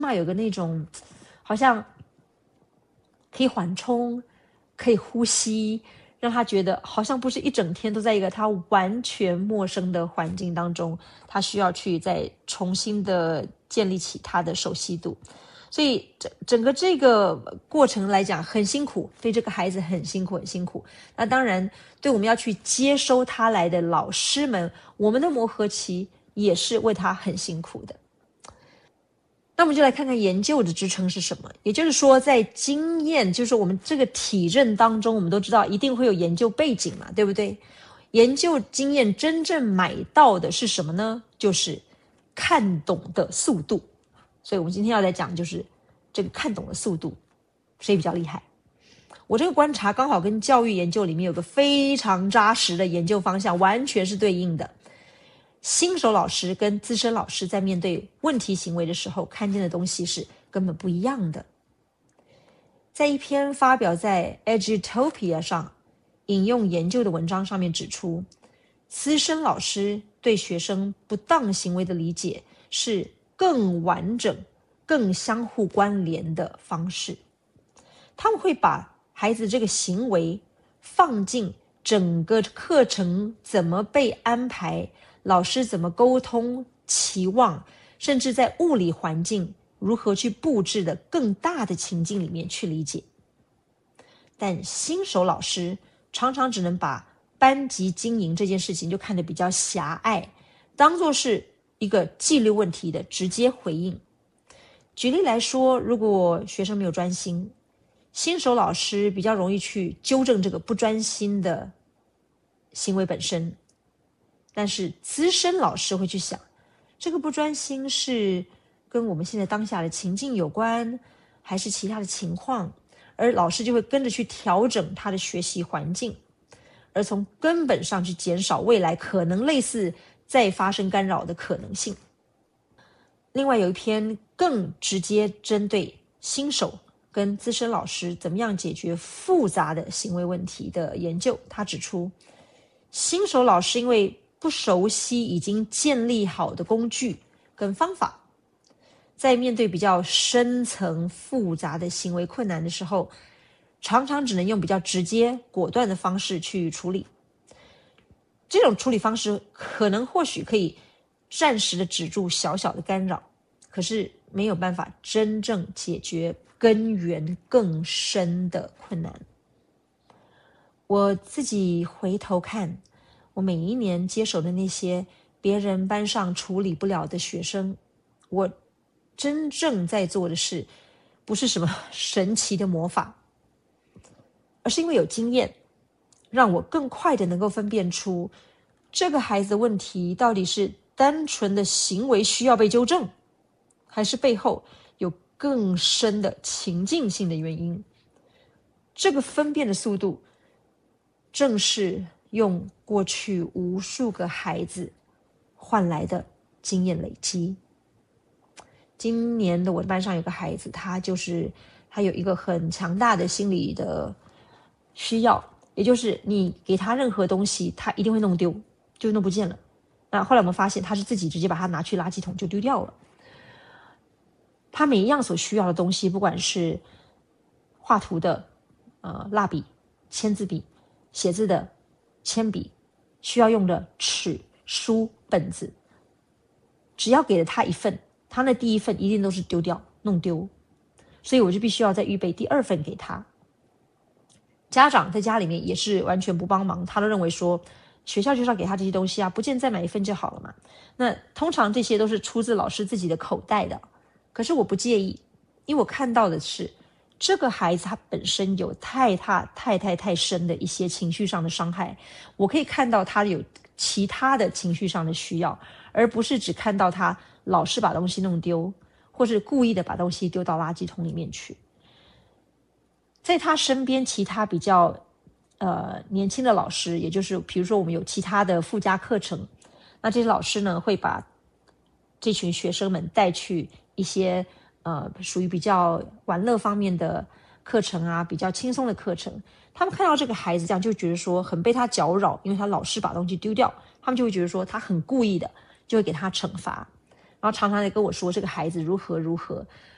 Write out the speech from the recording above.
妈有个那种好像可以缓冲，可以呼吸，让他觉得好像不是一整天都在一个他完全陌生的环境当中，他需要去再重新的建立起他的熟悉度。所以整个这个过程来讲很辛苦，对这个孩子很辛苦很辛苦。那当然对我们要去接收他来的老师们，我们的磨合期也是为他很辛苦的。那我们就来看看研究的支撑是什么。也就是说在经验，就是我们这个体认当中，我们都知道一定会有研究背景嘛，对不对？研究经验真正买到的是什么呢？就是看懂的速度。所以我们今天要来讲就是这个看懂的速度谁比较厉害。我这个观察刚好跟教育研究里面有个非常扎实的研究方向完全是对应的。新手老师跟资深老师在面对问题行为的时候看见的东西是根本不一样的。在一篇发表在 Edutopia 上引用研究的文章上面指出，资深老师对学生不当行为的理解是更完整、更相互关联的方式。他们会把孩子这个行为放进整个课程怎么被安排，老师怎么沟通、期望，甚至在物理环境如何去布置的更大的情境里面去理解。但新手老师常常只能把班级经营这件事情就看得比较狭隘，当作是一个纪律问题的直接回应。举例来说，如果学生没有专心，新手老师比较容易去纠正这个不专心的行为本身，但是资深老师会去想，这个不专心是跟我们现在当下的情境有关，还是其他的情况，而老师就会跟着去调整他的学习环境，而从根本上去减少未来可能类似再发生干扰的可能性。另外有一篇更直接针对新手跟资深老师怎么样解决复杂的行为问题的研究，他指出，新手老师因为不熟悉已经建立好的工具跟方法，在面对比较深层复杂的行为困难的时候，常常只能用比较直接果断的方式去处理。这种处理方式可能或许可以暂时的止住小小的干扰，可是没有办法真正解决根源更深的困难。我自己回头看，我每一年接手的那些别人班上处理不了的学生，我真正在做的事不是什么神奇的魔法，而是因为有经验，让我更快的能够分辨出这个孩子的问题到底是单纯的行为需要被纠正，还是背后有更深的情境性的原因。这个分辨的速度正是用过去无数个孩子换来的经验累积。今年的我的班上有个孩子，他有一个很强大的心理的需要，也就是你给他任何东西他一定会弄丢，就弄不见了。那后来我们发现他是自己直接把它拿去垃圾桶就丢掉了。他每一样所需要的东西，不管是画图的蜡笔、签字笔、写字的铅笔，需要用的尺、书、本子，只要给了他一份，他那第一份一定都是丢掉弄丢，所以我就必须要再预备第二份给他。家长在家里面也是完全不帮忙，他都认为说学校就是要给他这些东西啊，不见再买一份就好了嘛。那通常这些都是出自老师自己的口袋的，可是我不介意，因为我看到的是这个孩子他本身有太深的一些情绪上的伤害，我可以看到他有其他的情绪上的需要，而不是只看到他老是把东西弄丢，或是故意的把东西丢到垃圾桶里面去。在他身边其他比较年轻的老师，也就是比如说我们有其他的附加课程，那这些老师呢会把这群学生们带去一些属于比较玩乐方面的课程啊，比较轻松的课程。他们看到这个孩子这样就觉得说很被他搅扰，因为他老是把东西丢掉，他们就会觉得说他很故意的，就会给他惩罚，然后常常在跟我说这个孩子如何如何。